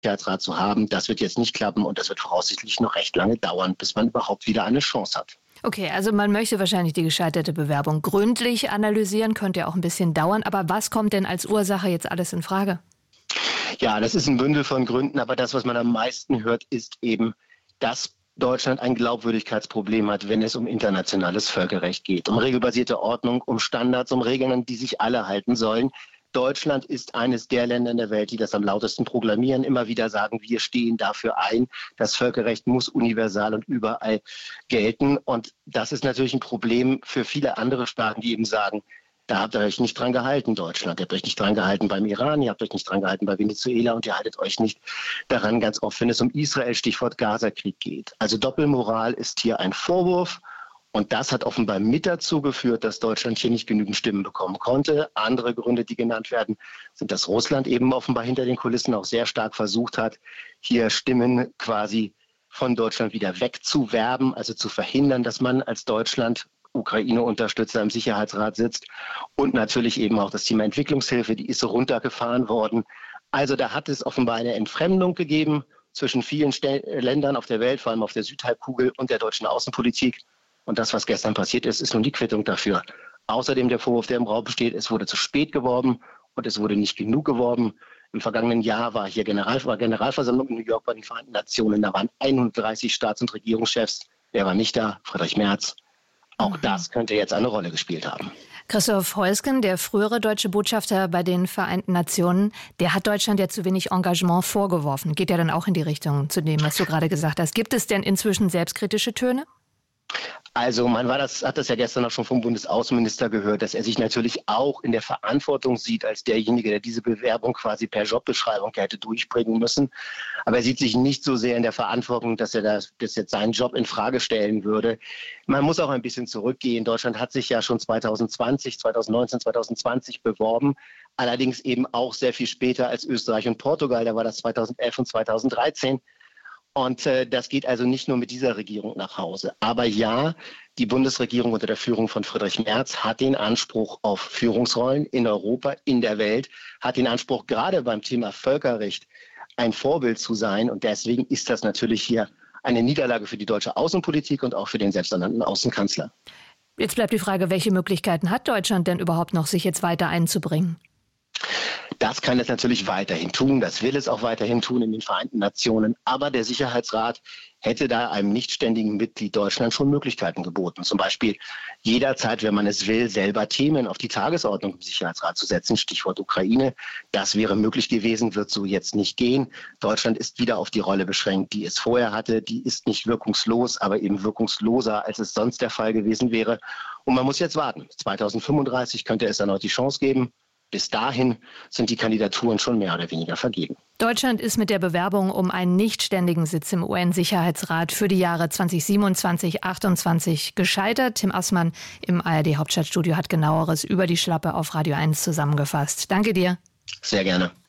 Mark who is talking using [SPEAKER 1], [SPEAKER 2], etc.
[SPEAKER 1] Sicherheitsrat zu haben. Das wird jetzt nicht klappen und das wird voraussichtlich noch recht lange dauern, bis man überhaupt wieder eine Chance hat.
[SPEAKER 2] Okay, also man möchte wahrscheinlich die gescheiterte Bewerbung gründlich analysieren, könnte ja auch ein bisschen dauern. Aber was kommt denn als Ursache jetzt alles in Frage?
[SPEAKER 1] Ja, das ist ein Bündel von Gründen, aber das, was man am meisten hört, ist eben, dass Deutschland ein Glaubwürdigkeitsproblem hat, wenn es um internationales Völkerrecht geht, um regelbasierte Ordnung, um Standards, um Regeln, an die sich alle halten sollen. Deutschland ist eines der Länder in der Welt, die das am lautesten proklamieren, immer wieder sagen, wir stehen dafür ein. Das Völkerrecht muss universal und überall gelten. Und das ist natürlich ein Problem für viele andere Staaten, die eben sagen, da habt ihr euch nicht dran gehalten, Deutschland. Ihr habt euch nicht dran gehalten beim Iran, ihr habt euch nicht dran gehalten bei Venezuela und ihr haltet euch nicht daran ganz oft, wenn es um Israel, Stichwort Gaza-Krieg geht. Also Doppelmoral ist hier ein Vorwurf. Und das hat offenbar mit dazu geführt, dass Deutschland hier nicht genügend Stimmen bekommen konnte. Andere Gründe, die genannt werden, sind, dass Russland eben offenbar hinter den Kulissen auch sehr stark versucht hat, hier Stimmen quasi von Deutschland wieder wegzuwerben, also zu verhindern, dass man als Deutschland Ukraine-Unterstützer im Sicherheitsrat sitzt. Und natürlich eben auch das Thema Entwicklungshilfe, die ist so runtergefahren worden. Also da hat es offenbar eine Entfremdung gegeben zwischen vielen Ländern auf der Welt, vor allem auf der Südhalbkugel und der deutschen Außenpolitik. Und das, was gestern passiert ist, ist nun die Quittung dafür. Außerdem der Vorwurf, der im Raum besteht, es wurde zu spät geworben und es wurde nicht genug geworben. Im vergangenen Jahr war hier Generalversammlung in New York bei den Vereinten Nationen. Da waren 31 Staats- und Regierungschefs. Wer war nicht da? Friedrich Merz. Auch das könnte jetzt eine Rolle gespielt haben.
[SPEAKER 2] Christoph Heusgen, der frühere deutsche Botschafter bei den Vereinten Nationen, der hat Deutschland ja zu wenig Engagement vorgeworfen. Geht ja dann auch in die Richtung zu dem, was du gerade gesagt hast. Gibt es denn inzwischen selbstkritische Töne?
[SPEAKER 1] Also hat das ja gestern auch schon vom Bundesaußenminister gehört, dass er sich natürlich auch in der Verantwortung sieht als derjenige, der diese Bewerbung quasi per Jobbeschreibung hätte durchbringen müssen. Aber er sieht sich nicht so sehr in der Verantwortung, dass er das jetzt seinen Job in Frage stellen würde. Man muss auch ein bisschen zurückgehen. Deutschland hat sich ja schon 2019, 2020 beworben. Allerdings eben auch sehr viel später als Österreich und Portugal. Da war das 2011 und 2013. Und das geht also nicht nur mit dieser Regierung nach Hause. Aber ja, die Bundesregierung unter der Führung von Friedrich Merz hat den Anspruch auf Führungsrollen in Europa, in der Welt, hat den Anspruch, gerade beim Thema Völkerrecht ein Vorbild zu sein. Und deswegen ist das natürlich hier eine Niederlage für die deutsche Außenpolitik und auch für den selbsternannten Außenkanzler.
[SPEAKER 2] Jetzt bleibt die Frage, welche Möglichkeiten hat Deutschland denn überhaupt noch, sich jetzt weiter einzubringen?
[SPEAKER 1] Das kann es natürlich weiterhin tun, das will es auch weiterhin tun in den Vereinten Nationen. Aber der Sicherheitsrat hätte da einem nichtständigen Mitglied Deutschland schon Möglichkeiten geboten. Zum Beispiel jederzeit, wenn man es will, selber Themen auf die Tagesordnung im Sicherheitsrat zu setzen. Stichwort Ukraine. Das wäre möglich gewesen, wird so jetzt nicht gehen. Deutschland ist wieder auf die Rolle beschränkt, die es vorher hatte. Die ist nicht wirkungslos, aber eben wirkungsloser, als es sonst der Fall gewesen wäre. Und man muss jetzt warten. 2035 könnte es erneut die Chance geben. Bis dahin sind die Kandidaturen schon mehr oder weniger vergeben.
[SPEAKER 2] Deutschland ist mit der Bewerbung um einen nichtständigen Sitz im UN-Sicherheitsrat für die Jahre 2027-28 gescheitert. Tim Assmann im ARD-Hauptstadtstudio hat Genaueres über die Schlappe auf Radio 1 zusammengefasst. Danke dir.
[SPEAKER 1] Sehr gerne.